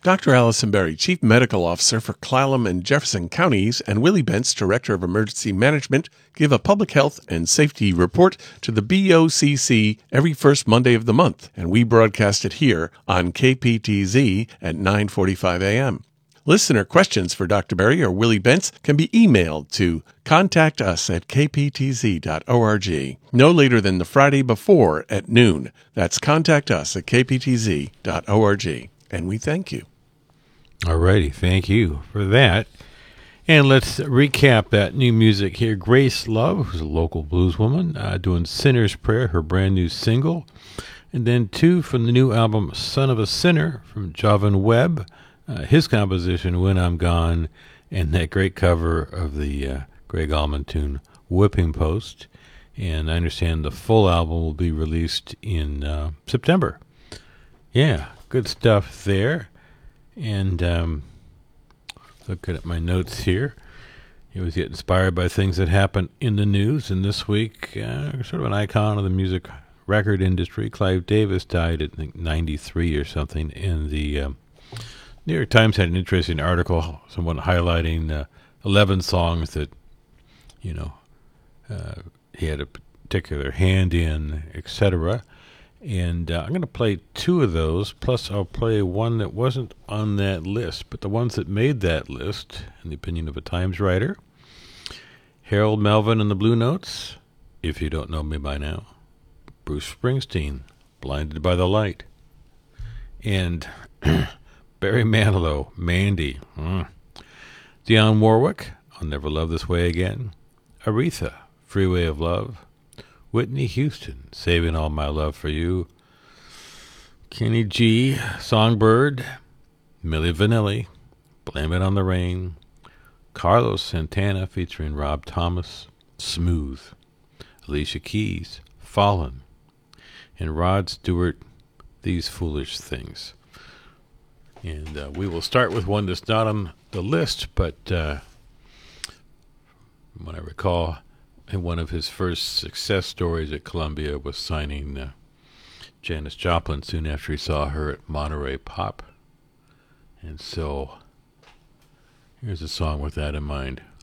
Dr. Allison Berry, Chief Medical Officer for Clallam and Jefferson Counties, and Willie Bentz, Director of Emergency Management, give a public health and safety report to the BOCC every first Monday of the month, and we broadcast it here on KPTZ at 9:45 a.m. Listener questions for Dr. Berry or Willie Bentz can be emailed to contactus@kptz.org no later than the Friday before at noon. That's contactus@kptz.org. And we thank you. All righty, thank you for that. And let's recap that new music here. Grace Love, who's a local blues woman, doing Sinner's Prayer, her brand new single. And then two from the new album, Son of a Sinner, from Jovan Webb, his composition, When I'm Gone, and that great cover of the Greg Allman tune, Whipping Post. And I understand the full album will be released in September. Yeah, good stuff there. And looking at my notes here, you always get inspired by things that happen in the news. And this week, sort of an icon of the music record industry, Clive Davis died at, I think, 93 or something. And the New York Times had an interesting article, someone highlighting 11 songs that, he had a particular hand in, etc. And I'm going to play two of those, plus I'll play one that wasn't on that list, but the ones that made that list, in the opinion of a Times writer. Harold Melvin and the Blue Notes, If You Don't Know Me By Now. Bruce Springsteen, Blinded by the Light. And Barry Manilow, Mandy. Dionne Warwick, I'll Never Love This Way Again. Aretha, Freeway of Love. Whitney Houston, Saving All My Love for You. Kenny G, Songbird. Milli Vanilli, Blame It on the Rain. Carlos Santana featuring Rob Thomas, Smooth. Alicia Keys, Fallen. And Rod Stewart, These Foolish Things. And we will start with one that's not on the list, but when I recall, and one of his first success stories at Columbia was signing Janis Joplin soon after he saw her at Monterey Pop. And so here's a song with that in mind.